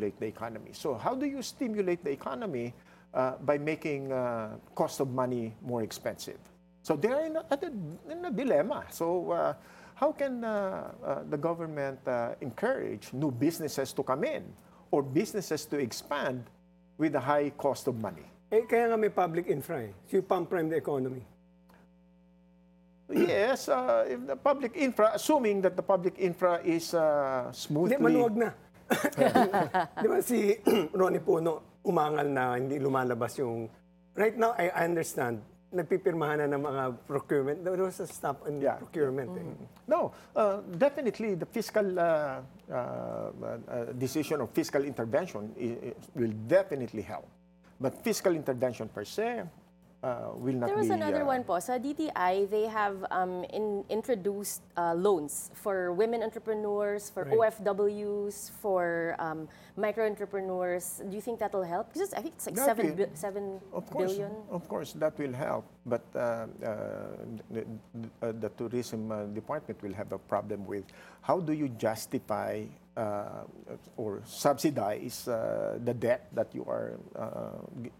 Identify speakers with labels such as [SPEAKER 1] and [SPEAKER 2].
[SPEAKER 1] stimulate the economy. So how do you stimulate the economy by making cost of money more expensive? So they are in a dilemma. So how can the government encourage new businesses to come in or businesses to expand with a high cost of money?
[SPEAKER 2] Kaya nga may public infra So you pump prime the economy.
[SPEAKER 1] Yes, if the public infra, assuming that the public infra is smoothly...
[SPEAKER 2] Hindi, maluwag na. Di ba si Ronnie Puno, umangal na, hindi lumalabas yung... Right now, I understand, nagpipirmahan na ng mga procurement. There was a stop in procurement.
[SPEAKER 1] No, definitely the fiscal decision of fiscal intervention will definitely help. But fiscal intervention per se will not be...
[SPEAKER 3] There was another one po. Sa DTI, they have introduced loans for women entrepreneurs, for OFWs, for micro-entrepreneurs. Do you think that will help? Because I think it's like $7 billion.
[SPEAKER 1] Of course, that will help. But the tourism department will have a problem with how do you justify or subsidize the debt that you are